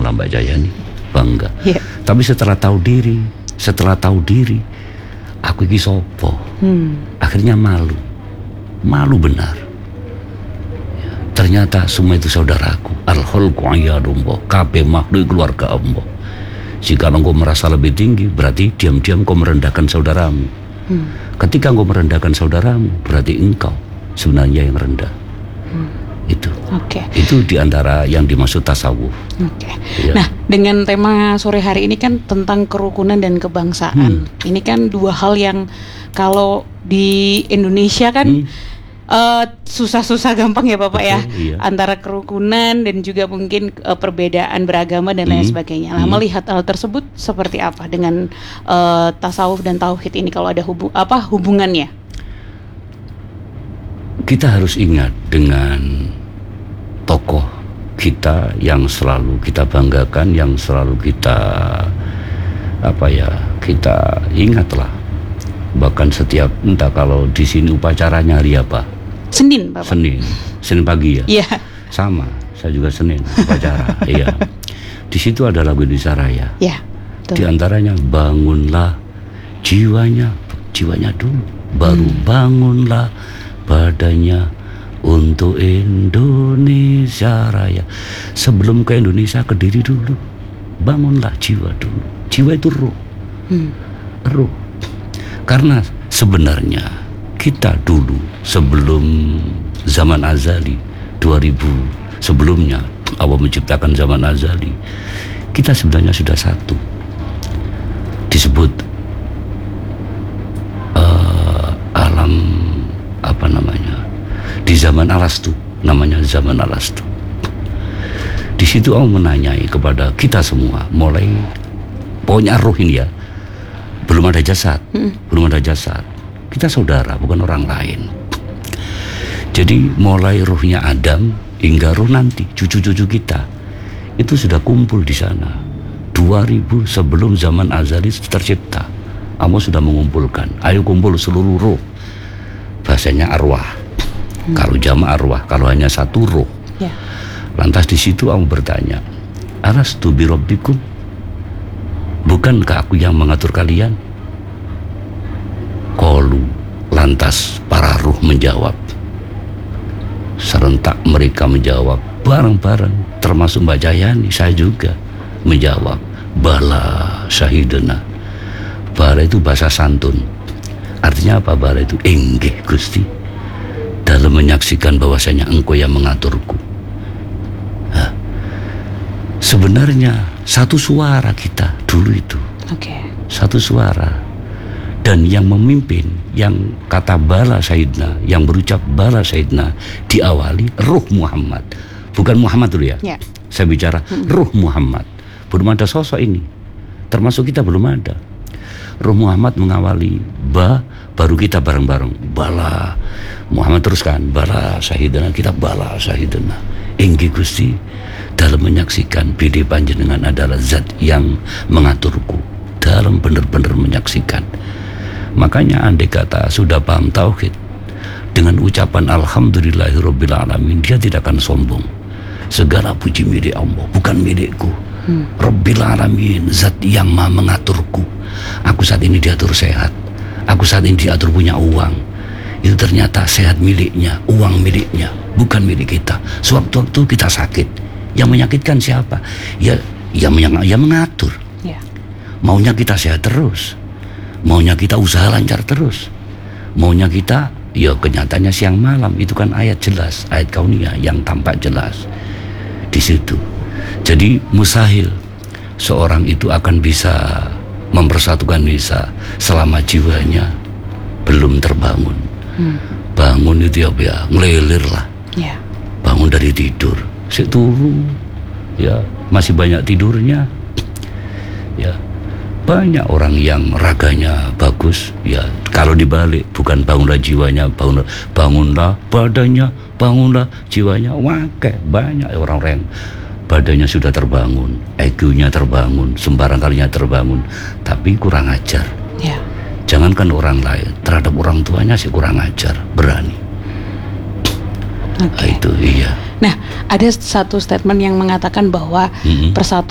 ketemu Mbak Jayani, bangga. Yeah. Tapi setelah tahu diri, aku iki sopo. Akhirnya malu benar. Ya, ternyata semua itu saudaraku. Al-khulqu ayadumbo, kabeh makhluk keluarga Allah. Jika engkau merasa lebih tinggi, berarti diam-diam kau merendahkan saudaramu. Ketika engkau merendahkan saudaramu, berarti engkau sebenarnya yang rendah. Itu. Itu diantara yang dimaksud tasawuf. Ya. Nah, dengan tema sore hari ini kan tentang kerukunan dan kebangsaan. Ini kan dua hal yang kalau di Indonesia kan susah-susah gampang ya Bapak. Betul, ya. Iya. Antara kerukunan dan juga mungkin perbedaan beragama dan lain sebagainya. Nah, melihat hal tersebut seperti apa dengan tasawuf dan tauhid ini, kalau ada hubungannya? Kita harus ingat dengan tokoh kita yang selalu kita banggakan, yang selalu kita kita ingatlah. Bahkan setiap, entah kalau di sini upacaranya hari apa? Senin, Bapak. Senin pagi ya. Iya. Sama, saya juga Senin upacara. Iya. Di situ ada lagu Indonesia Raya. Iya. Di antaranya bangunlah jiwanya dulu, baru bangunlah badannya untuk Indonesia Raya. Sebelum ke Indonesia, ke diri dulu. Bangunlah jiwa dulu. Jiwa itu ruh. Ruh. Karena sebenarnya kita dulu sebelum zaman azali 2000 sebelumnya Allah menciptakan zaman azali, kita sebenarnya sudah satu. Disebut alam di zaman Alastu, namanya zaman Alastu. Di situ Allah menanyai kepada kita semua, mulai pokoknya roh ini ya, belum ada jasad. Kita saudara, bukan orang lain. Jadi mulai rohnya Adam hingga roh nanti cucu-cucu kita itu sudah kumpul di sana. 2000 sebelum zaman azali tercipta, Allah sudah mengumpulkan. Ayo kumpul seluruh roh. Bahasanya arwah. Kalau jamaah arwah, kalau hanya satu roh. Ya. Lantas di situ Allah bertanya, Alastu bi rabbikum? Bukankah aku yang mengatur kalian? Qalu, lantas para roh menjawab. Serentak mereka menjawab bareng-bareng, termasuk Mbak Jayani, saya juga menjawab, bala syahidana. Bala itu bahasa santun. Artinya apa bala itu? Inggih Gusti, dalam menyaksikan bahwasanya engkau yang mengaturku. Sebenarnya satu suara kita dulu itu. Satu suara. Dan yang memimpin, yang kata bala Sayyidina, yang berucap bala Sayyidina, diawali ruh Muhammad. Bukan Muhammad dulu ya. Saya bicara ruh Muhammad. Belum ada sosok ini. Termasuk kita belum ada. Ruh Muhammad mengawali baru kita bareng-bareng bala Muhammad, teruskan bala Sayyidina, kita bala Sayyidina. Inggih Gusti, dalam menyaksikan bidi panjenengan adalah zat yang mengaturku, dalam benar-benar menyaksikan. Makanya andai kata sudah paham tauhid, dengan ucapan alhamdulillahirabbil alamin, dia tidak akan sombong. Segala puji milik Allah, bukan milikku. Rabbil alamin, zat yang maha mengaturku. Aku saat ini diatur sehat, aku saat ini diatur punya uang. Itu ternyata sehat miliknya, uang miliknya, bukan milik kita. Sewaktu-waktu kita sakit, yang menyakitkan siapa? Ya mengatur. Maunya kita sehat terus, maunya kita usaha lancar terus, maunya kita ya kenyataannya siang malam. Itu kan ayat jelas, ayat kauniyah yang tampak jelas di situ. Jadi mustahil seorang itu akan bisa mempersatukan Nisa selama jiwanya belum terbangun. Bangun itu ya ngelilir lah. Bangun dari tidur, turu ya, masih banyak tidurnya ya. Banyak orang yang raganya bagus ya, kalau dibalik bukan bangunlah jiwanya, bangunlah badannya, bangunlah jiwanya. Wake banyak orang-orang yang badannya sudah terbangun, EQ-nya terbangun, sembarang kalinya terbangun, tapi kurang ajar. Jangankan orang lain, terhadap orang tuanya sih kurang ajar, berani. Itu iya. Nah, ada satu statement yang mengatakan bahwa persatuan